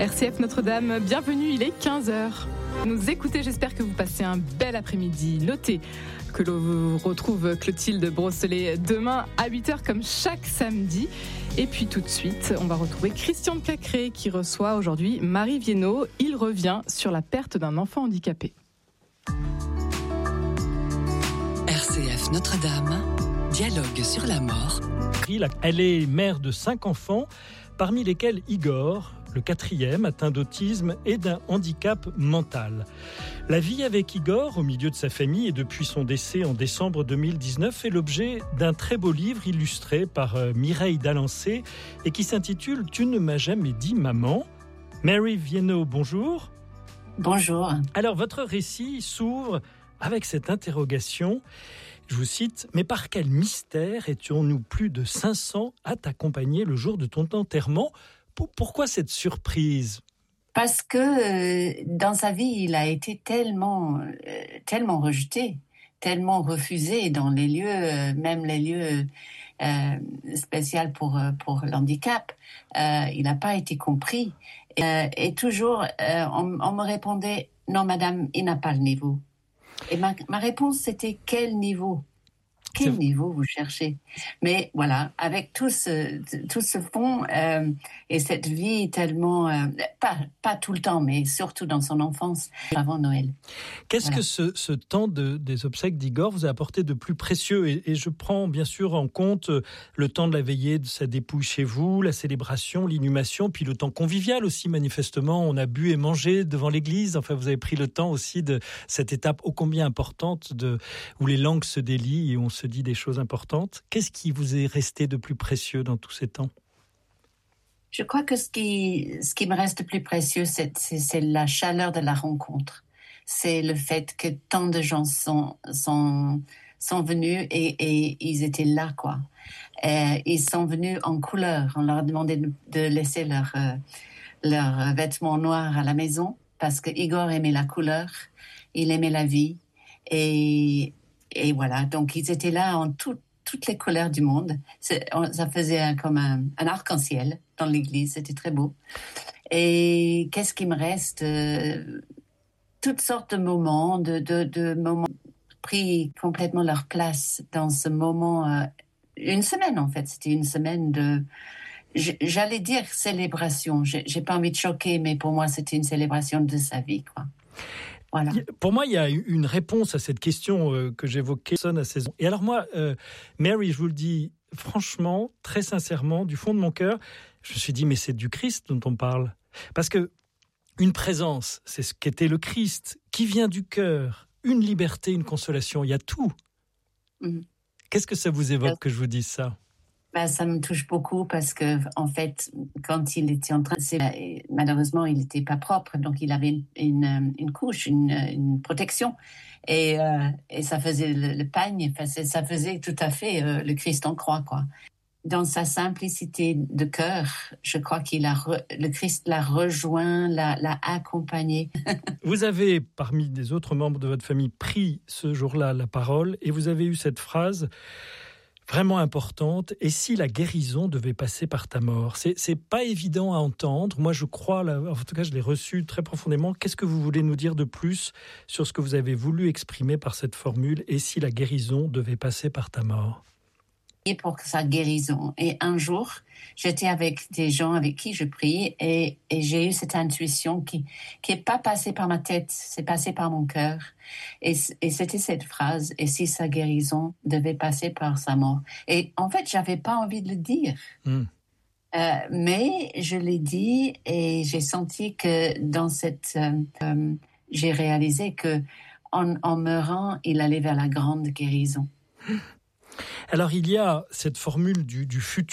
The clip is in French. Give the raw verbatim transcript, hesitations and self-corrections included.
R C F Notre-Dame, bienvenue, il est quinze heures. Nous écoutez, j'espère que vous passez un bel après-midi. Notez que l'on retrouve Clotilde Brosselet demain à huit heures comme chaque samedi. Et puis tout de suite, on va retrouver Christian de Cacré qui reçoit aujourd'hui Marie Viennot. Il revient sur la perte d'un enfant handicapé. R C F Notre-Dame, dialogue sur la mort. Elle est mère de cinq enfants, parmi lesquels Igor, le quatrième, atteint d'autisme et d'un handicap mental. La vie avec Igor, au milieu de sa famille et depuis son décès en décembre deux mille dix-neuf, fait l'objet d'un très beau livre illustré par Mireille Dalancé et qui s'intitule « Tu ne m'as jamais dit maman ». Marie Viennot, bonjour. Bonjour. Alors, votre récit s'ouvre avec cette interrogation. Je vous cite, « Mais par quel mystère étions-nous plus de cinq cents à t'accompagner le jour de ton enterrement ? Pourquoi cette surprise ?» Parce que euh, dans sa vie, il a été tellement, euh, tellement rejeté, tellement refusé dans les lieux, euh, même les lieux euh, spéciaux pour pour l'handicap. Euh, il n'a pas été compris. Euh, et toujours, euh, on, on me répondait « Non, madame, il n'a pas le niveau ». Et ma, ma réponse, c'était « Quel niveau ? Quel C'est... niveau vous cherchez ?» Mais voilà, avec tout ce, tout ce fond euh, et cette vie tellement, euh, pas, pas tout le temps, mais surtout dans son enfance, avant Noël. Qu'est-ce voilà. que ce, ce temps de, des obsèques d'Igor vous a apporté de plus précieux ? et, et je prends bien sûr en compte le temps de la veillée de sa dépouille chez vous, la célébration, l'inhumation, puis le temps convivial aussi, manifestement. On a bu et mangé devant l'église. Enfin, vous avez pris le temps aussi de cette étape ô combien importante de, où les langues se délient et on se dit des choses importantes. Qu'est-ce qui vous est resté de plus précieux dans tous ces temps ? Je crois que ce qui, ce qui me reste le plus précieux, c'est, c'est, c'est la chaleur de la rencontre. C'est le fait que tant de gens sont, sont, sont venus et, et ils étaient là, quoi. Et ils sont venus en couleur. On leur a demandé de, de laisser leurs euh, leur vêtements noirs à la maison parce que Igor aimait la couleur, il aimait la vie et Et voilà, donc ils étaient là en tout, toutes les couleurs du monde. C'est, ça faisait un, comme un, un arc-en-ciel dans l'église, c'était très beau. Et qu'est-ce qui me reste ? euh, Toutes sortes de moments, de, de, de moments pris complètement leur place dans ce moment. Euh, une semaine en fait, c'était une semaine de... J'allais dire célébration, j'ai, j'ai pas envie de choquer, mais pour moi c'était une célébration de sa vie, quoi. Voilà. Pour moi, il y a une réponse à cette question euh, que j'évoquais à seize ans. Et alors moi, euh, Mary, je vous le dis franchement, très sincèrement, du fond de mon cœur, je me suis dit, mais c'est du Christ dont on parle. Parce que une présence, c'est ce qu'était le Christ, qui vient du cœur, une liberté, une consolation, il y a tout. Mmh. Qu'est-ce que ça vous évoque que je vous dise ça ? Bah, ça me touche beaucoup parce que, en fait, quand il était en train de... Malheureusement, il n'était pas propre, donc il avait une, une, une couche, une, une protection. Et, euh, et ça faisait le, le pagne, ça faisait tout à fait euh, le Christ en croix, quoi. Dans sa simplicité de cœur, je crois qu'il a re, le Christ l'a rejoint, l'a, l'a accompagné. Vous avez, parmi des autres membres de votre famille, pris ce jour-là la parole et vous avez eu cette phrase vraiment importante. Et si la guérison devait passer par ta mort ? C'est, c'est pas évident à entendre. Moi, je crois, là, en tout cas, je l'ai reçu très profondément. Qu'est-ce que vous voulez nous dire de plus sur ce que vous avez voulu exprimer par cette formule ? Et si la guérison devait passer par ta mort ? Et pour sa guérison. Et un jour, j'étais avec des gens avec qui je prie et, et j'ai eu cette intuition qui qui est pas passée par ma tête, c'est passé par mon cœur. Et, et c'était cette phrase, et si sa guérison devait passer par sa mort. Et en fait, j'avais pas envie de le dire. Mm. Euh, mais je l'ai dit et j'ai senti que dans cette... Euh, euh, j'ai réalisé que en, en meurant, il allait vers la grande guérison. Alors, il y a cette formule du, du futur